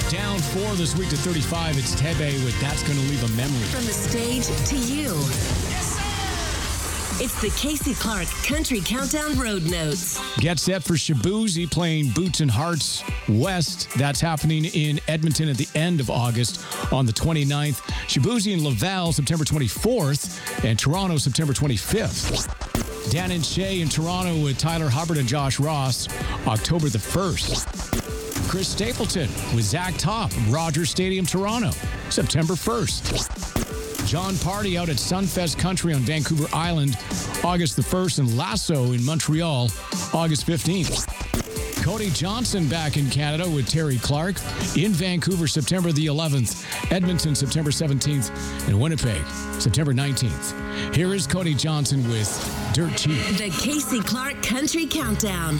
Down 4 this week to 35. It's Tebe with That's Gonna Leave a Memory. From the stage to you. It's the Casey Clark Country Countdown Road Notes. Get set for Shaboozey playing Boots and Hearts West. That's happening in Edmonton at the end of August on the 29th. Shaboozey in Laval, September 24th, and Toronto, September 25th. Dan and Shay in Toronto with Tyler Hubbard and Josh Ross, October the 1st. Chris Stapleton with Zach Top, Rogers Stadium, Toronto, September 1st. John Party out at Sunfest Country on Vancouver Island, August the 1st, and Lasso in Montreal, August 15th. Cody Johnson back in Canada with Terry Clark in Vancouver, September the 11th, Edmonton, September 17th, and Winnipeg, September 19th. Here is Cody Johnson with Dirt Cheap. The Casey Clark Country Countdown.